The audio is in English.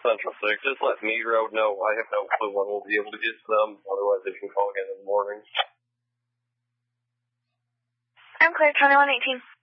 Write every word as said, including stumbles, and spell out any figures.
Central six. Just let me road know. I have no clue when we'll be able to get to them. Otherwise, they can call again in the morning. I'm clear, twenty-one eighteen.